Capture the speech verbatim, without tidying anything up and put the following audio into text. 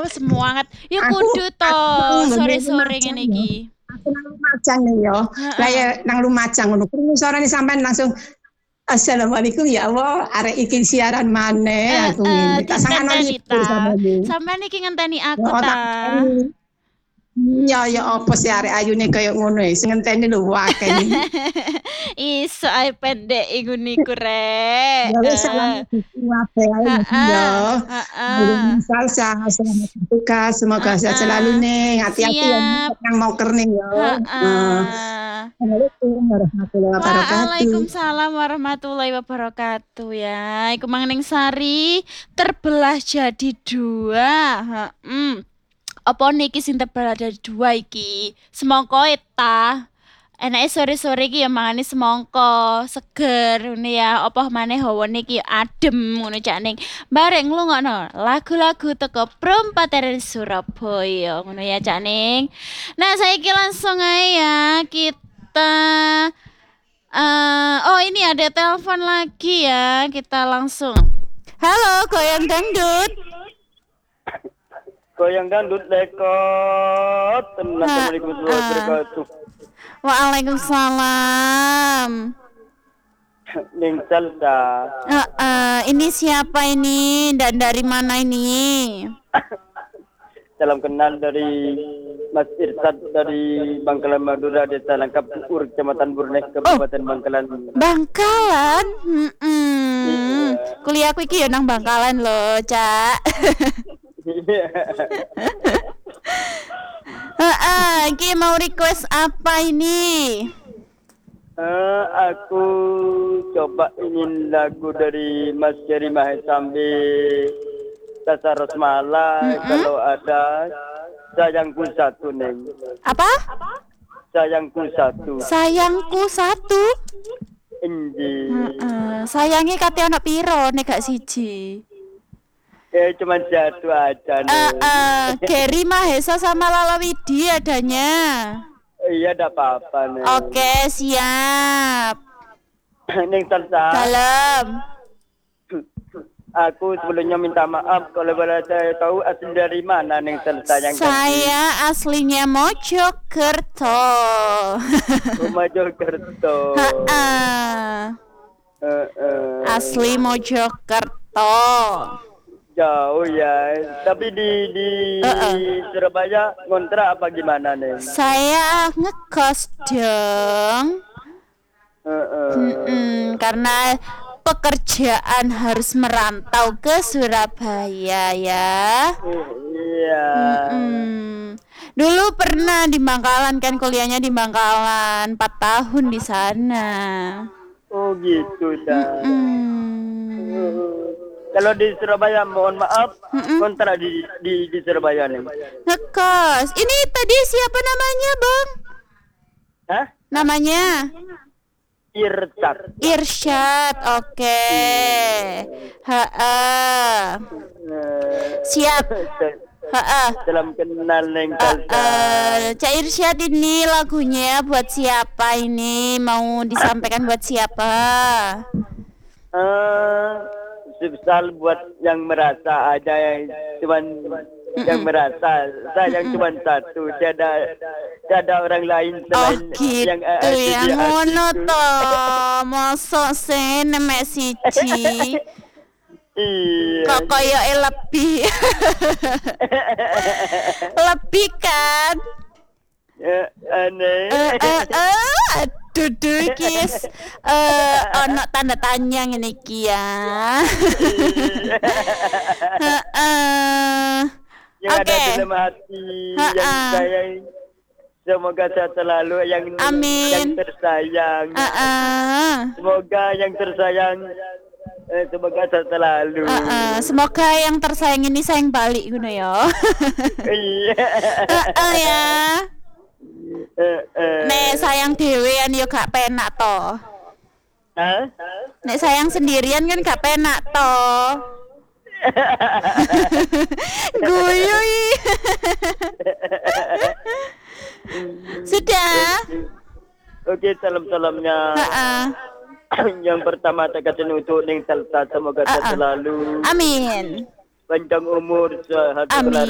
semangat. Ya Aku kudu to aku ngene sore-sore Lumajang ngene yo. iki. Aku nang Lumajang nih yo. Lah Heeh. ya nang Lumajang ngono. Krungu suarane sampean langsung Assalamualaikum ya Allah, arek iki siaran maneh aku Heeh, ngene. Tak sangano ditenteni libur ta. sampeyan. Sampean iki ngenteni aku Yo ta. tak ngenteni. Iya ya apa sih arek Mhm. ayune kaya ngono e, sing ngenteni lho akeh iki. Iso ae pendek iku niku rek. Ya wis salam Heeh. kabeh ae yo. Heeh, Mangga heeh. salsa, selamat bertugas, semoga sehat selalu Heeh. nih. Hati-hati ya Siap. nang mau nih yo. Heeh. Heeh. Assalamualaikum warahmatullahi wabarakatuh. Waalaikumsalam warahmatullahi wabarakatuh ya. Iku Mang Ning Sari terbelah jadi dua. Heeh. Apa niki sing terbelah jadi dua iki? Semangka eta. Enake sore-sore iki ya mangane semangka seger ngene ya. Apa maneh hawane iki adem ngono cak ning. Bareng nglungokno lagu-lagu teko Perempatan Surabaya ngono ya cak ning. Nah, saiki langsung ae ya kita eh oh ini ada telepon lagi ya. Kita langsung. Halo, goyang dangdut. Goyang dangdut lekot. Assalamualaikum warahmatullahi wabarakatuh. Waalaikumsalam. Ning salsa. Uh, uh, ini siapa ini dan dari mana ini? Salam kenal dari Mas Irsad dari Bangkalan Madura, Desa Langkap Ur, Kecamatan Burnes, Kabupaten Bangkalan. Bangkalan? Hmm. Iya. Kuliah aku iki ya nang Bangkalan loh, Cak. Iya. Heeh, iki mau request apa ini? Eh, aku coba ingin lagu dari Mas Jerry Mahesambi, Tasa Rosmala. Mm-mm. Kalau ada sayangku satu neng. Apa? Sayangku satu. Sayangku satu. Inji. Heeh, sayangi kate anak piro nek gak siji. Eh cuma satu aja Eh, nih. uh, Gary Mahesa sama Lala Widi adanya. Iya, ada apa-apa nih. Oke, siap. Neng salsa. Dalam. Aku sebelumnya minta maaf kalau boleh saya tahu asli dari mana Neng salsa yang Saya aslinya Mojokerto. Mojokerto. Heeh. Eh, eh. Asli Mojokerto. Jauh ya. Tapi di di Uh-uh. Surabaya ngontrak apa gimana Neng? Saya ngekos dong. Eh, eh. Mm-mm, karena pekerjaan harus merantau ke Surabaya ya. Iya. Mm-mm. Dulu pernah di Bangkalan kan, kuliahnya di Bangkalan empat tahun di sana. Oh gitu dah. Mm-mm. Kalau di Surabaya mohon maaf, Mm-mm. kontrak di di di Surabaya nih. Ngekos. Ini tadi siapa namanya, Bang? Hah? Namanya Irsat. Irsyad. Oke. Heeh. Siap. Heeh. Salam kenal Neng Uh, salsa. uh, Cak Irsyad, ini lagunya buat siapa ini? Mau disampaikan buat siapa? Eh, sebesar buat yang merasa aja yang cuman yang merasa saya yang cuma satu, tiada tiada orang lain Oh selain gitu yang ada di ya, hati ngono itu. to. Mosok sih nemek siji. Iya. Kok koyoke lebih. Lebih kan? Eh, aneh. Eh eh eh aduh duh iki wis eh ono tanda tanya ngene iki ya. Heeh. Yang ada Oke. di dalam hati yang Ha-ha. sayang, semoga sehat selalu, yang Amin. yang tersayang, Heeh. semoga yang tersayang, eh, semoga sehat selalu. Heeh, semoga yang tersayang ini sayang balik ngono ya. Iya. Heeh ya. Eh, eh. Nek sayang dhewean yo gak penak to. Hah? Nek sayang sendirian kan gak penak to. Guyu ih. Sudah. Oke, salam-salamnya. Heeh. Yang pertama saya kasih untuk Neng Salsa, semoga sehat Ah, ah. selalu, Amin. panjang umur, sehat Amin.